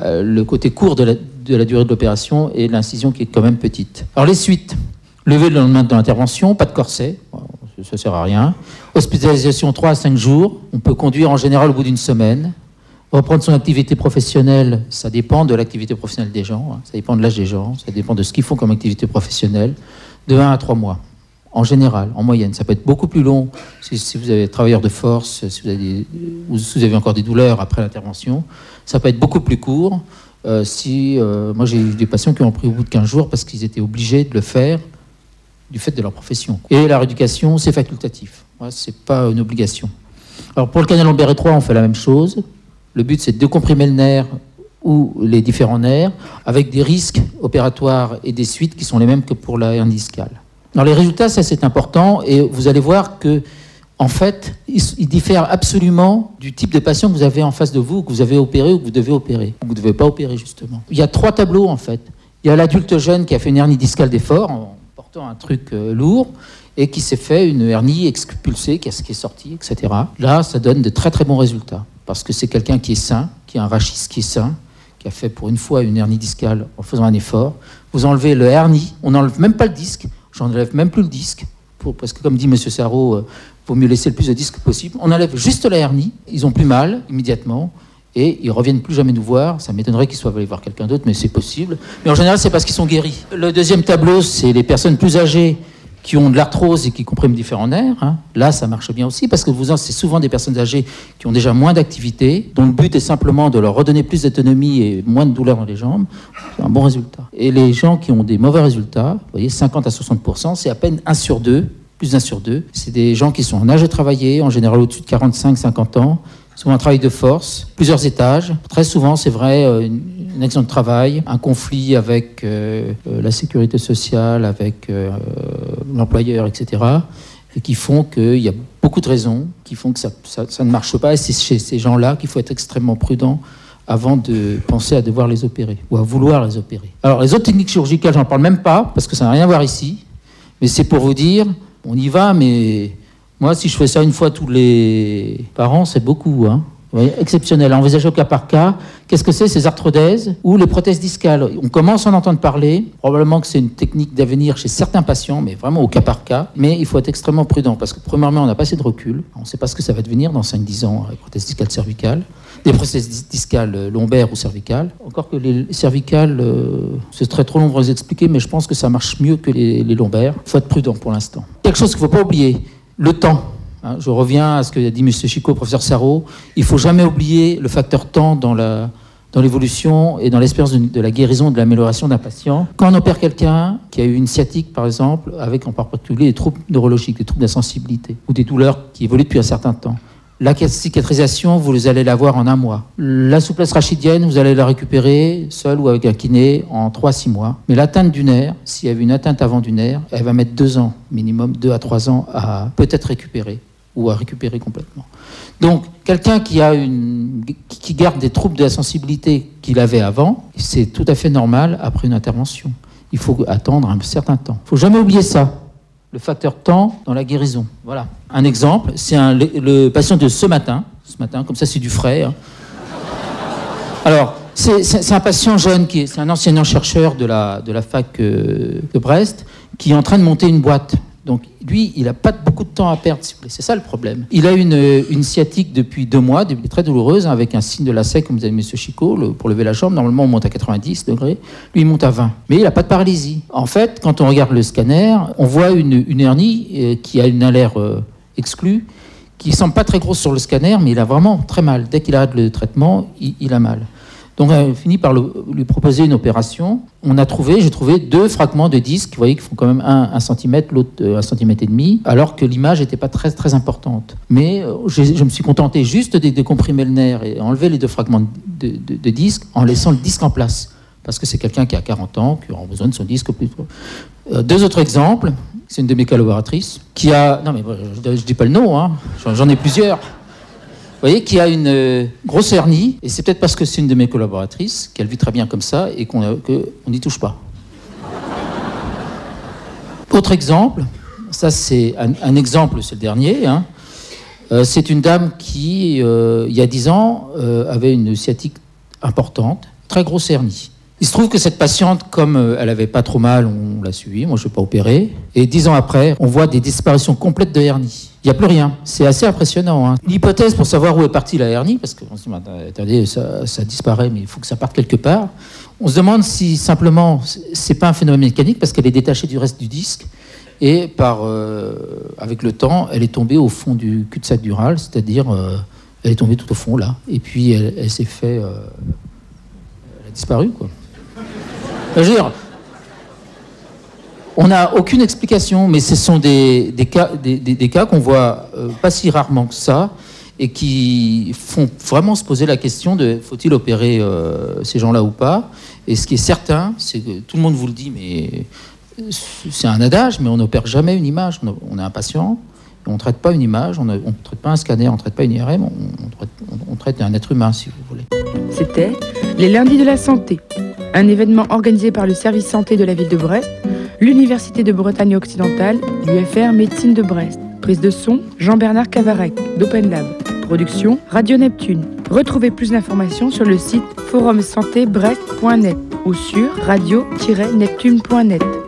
le côté court de la durée de l'opération et l'incision qui est quand même petite. Alors les suites, lever le lendemain de l'intervention, pas de corset, ça ne sert à rien. Hospitalisation 3 à 5 jours, on peut conduire en général au bout d'une semaine. Reprendre son activité professionnelle, ça dépend de l'activité professionnelle des gens, ça dépend de l'âge des gens, ça dépend de ce qu'ils font comme activité professionnelle, de 1 à 3 mois. En général, en moyenne, ça peut être beaucoup plus long si vous avez travailleur de force, si vous avez encore des douleurs après l'intervention. Ça peut être beaucoup plus court. Moi, j'ai eu des patients qui ont pris au bout de 15 jours parce qu'ils étaient obligés de le faire du fait de leur profession. Et la rééducation, c'est facultatif. Ce n'est pas une obligation. Alors, pour le canal lombaire étroit, on fait la même chose. Le but, c'est de décomprimer le nerf ou les différents nerfs avec des risques opératoires et des suites qui sont les mêmes que pour la hernie discale. Dans les résultats, ça c'est important et vous allez voir que, en fait, ils diffèrent absolument du type de patient que vous avez en face de vous, que vous avez opéré ou que vous devez opérer, ou que vous ne devez pas opérer justement. Il y a 3 tableaux en fait. Il y a l'adulte jeune qui a fait une hernie discale d'effort en portant un truc lourd et qui s'est fait une hernie expulsée, qui est sortie, etc. Là, ça donne de très très bons résultats parce que c'est quelqu'un qui est sain, qui a un rachis qui est sain, qui a fait pour une fois une hernie discale en faisant un effort. Vous enlevez le hernie, on n'enlève même pas le disque. J'enlève même plus le disque, parce que comme dit M. Sarraud, vaut mieux laisser le plus de disques possible. On enlève juste la hernie, ils ont plus mal immédiatement, et ils reviennent plus jamais nous voir. Ça m'étonnerait qu'ils soient allés voir quelqu'un d'autre, mais c'est possible. Mais en général, c'est parce qu'ils sont guéris. Le deuxième tableau, c'est les personnes plus âgées qui ont de l'arthrose et qui compriment différents nerfs. Là, ça marche bien aussi, parce que c'est souvent des personnes âgées qui ont déjà moins d'activité, dont le but est simplement de leur redonner plus d'autonomie et moins de douleur dans les jambes. C'est un bon résultat. Et les gens qui ont des mauvais résultats, vous voyez, 50 à 60%, c'est à peine 1 sur 2, plus d'1 sur 2. C'est des gens qui sont en âge de travailler, en général au-dessus de 45-50 ans, souvent un travail de force, plusieurs étages. Très souvent, c'est vrai, un accident de travail, un conflit avec la sécurité sociale, avec l'employeur, etc., et qui font qu'il y a beaucoup de raisons qui font que ça ne marche pas. Et c'est chez ces gens-là qu'il faut être extrêmement prudent avant de penser à devoir les opérer ou à vouloir les opérer. Alors, les autres techniques chirurgicales, j'en parle même pas, parce que ça n'a rien à voir ici. Mais c'est pour vous dire, on y va, mais moi, si je fais ça une fois tous les parents, c'est beaucoup, hein. Vous voyez, exceptionnel, envisagé au cas par cas. Qu'est-ce que c'est, ces arthrodèses ou les prothèses discales? On commence à en entendre parler. Probablement que c'est une technique d'avenir chez certains patients, mais vraiment au cas par cas. Mais il faut être extrêmement prudent parce que, premièrement, on n'a pas assez de recul. On ne sait pas ce que ça va devenir dans 5-10 ans, les prothèses discales cervicales. Des prothèses discales lombaires ou cervicales. Encore que les cervicales, ce serait trop long de vous expliquer, mais je pense que ça marche mieux que les lombaires. Il faut être prudent pour l'instant. Quelque chose qu'il ne faut pas oublier, le temps. Je reviens à ce que dit M. Chicot, professeur Sarraud. Il ne faut jamais oublier le facteur temps dans l'évolution et dans l'espérance de la guérison, de l'amélioration d'un patient. Quand on opère quelqu'un qui a eu une sciatique, par exemple, avec en particulier des troubles neurologiques, des troubles d'insensibilité ou des douleurs qui évoluent depuis un certain temps, la cicatrisation, vous allez l'avoir en 1 mois. La souplesse rachidienne, vous allez la récupérer seul ou avec un kiné en 3-6 mois. Mais l'atteinte du nerf, s'il y avait une atteinte avant du nerf, elle va mettre 2 ans, minimum 2 à 3 ans à peut-être récupérer ou à récupérer complètement. Donc, quelqu'un qui garde des troubles de la sensibilité qu'il avait avant, c'est tout à fait normal après une intervention. Il faut attendre un certain temps. Il ne faut jamais oublier ça. Le facteur temps dans la guérison. Voilà. Un exemple, c'est le patient de ce matin, comme ça c'est du frais. Hein. Alors, c'est un patient jeune, c'est un enseignant-chercheur de la fac de Brest, qui est en train de monter une boîte. Donc, lui, il n'a pas beaucoup de temps à perdre, s'il vous plaît. C'est ça le problème. Il a une sciatique depuis 2 mois, très douloureuse, hein, avec un signe de lacet, comme vous avez dit, M. Chicot, pour lever la jambe. Normalement, on monte à 90 degrés. Lui, il monte à 20. Mais il n'a pas de paralysie. En fait, quand on regarde le scanner, on voit une hernie qui a une alaire exclue, qui ne semble pas très grosse sur le scanner, mais il a vraiment très mal. Dès qu'il arrête le traitement, il a mal. Donc, on a fini par lui proposer une opération. J'ai trouvé 2 fragments de disques, vous voyez, qui font quand même 1 cm, l'autre 1,5 cm, alors que l'image n'était pas très, très importante. Mais je me suis contenté juste de décomprimer le nerf et enlever les 2 fragments de disques en laissant le disque en place. Parce que c'est quelqu'un qui a 40 ans, qui aura besoin de son disque plus tôt. 2 autres exemples. C'est une de mes collaboratrices qui a... Non, mais je ne dis pas le nom, hein, j'en ai plusieurs. Vous voyez qu'il y a une grosse hernie, et c'est peut-être parce que c'est une de mes collaboratrices, qu'elle vit très bien comme ça, et qu'on n'y touche pas. Autre exemple, ça c'est un exemple, c'est le dernier. Hein. C'est une dame qui, il y a 10 ans, avait une sciatique importante, très grosse hernie. Il se trouve que cette patiente, comme elle n'avait pas trop mal, on l'a suivie, moi je ne vais pas opérer. Et 10 ans après, on voit des disparitions complètes de hernie. Il n'y a plus rien. C'est assez impressionnant. Hein. L'hypothèse pour savoir où est partie la hernie, parce qu'on se dit, attendez, ça disparaît, mais il faut que ça parte quelque part. On se demande si simplement, c'est pas un phénomène mécanique, parce qu'elle est détachée du reste du disque. Et avec le temps, elle est tombée au fond du cul-de-sac dural, c'est-à-dire, elle est tombée tout au fond, là. Et puis, elle s'est fait... elle a disparu, quoi. Je veux dire, on n'a aucune explication, mais ce sont des cas qu'on voit pas si rarement que ça, et qui font vraiment se poser la question de faut-il opérer ces gens-là ou pas. Et ce qui est certain, c'est que tout le monde vous le dit, mais c'est un adage, mais on n'opère jamais une image. On a un patient, on ne traite pas une image, on ne traite pas un scanner, on ne traite pas une IRM, on traite un être humain, si vous voulez. C'était les lundis de la santé, un événement organisé par le service santé de la ville de Brest, l'Université de Bretagne occidentale, l'UFR Médecine de Brest. Prise de son, Jean-Bernard Cavarec, d'Open Lab. Production, Radio Neptune. Retrouvez plus d'informations sur le site forumsantébrest.net ou sur radio-neptune.net.